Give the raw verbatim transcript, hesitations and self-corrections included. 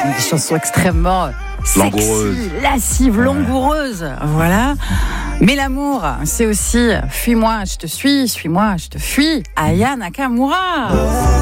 Une chanson extrêmement sexy, Langoureuse. lascive, langoureuse. Voilà. Mais l'amour, c'est aussi fuis-moi, je te suis, suis-moi, je te fuis. Aya Nakamura.